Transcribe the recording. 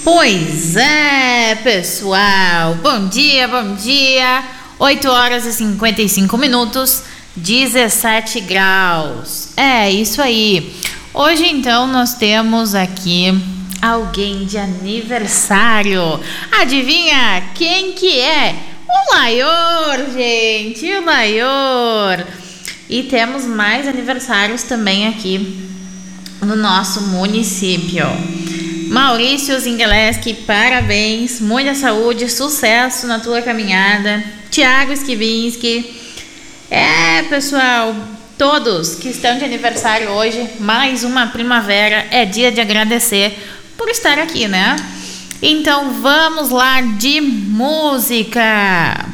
Pois é, pessoal. Bom dia, bom dia. 8 horas e 55 minutos, 17 graus. É, isso aí. Hoje, então, nós temos aqui alguém de aniversário. Adivinha quem que é? O Laior, gente, o Laior. E temos mais aniversários também aqui no nosso município. Maurício Zingeleski, parabéns, muita saúde, sucesso na tua caminhada. Tiago Skivinski. Pessoal, todos que estão de aniversário hoje, mais uma primavera, é dia de agradecer por estar aqui, né? Então vamos lá de música.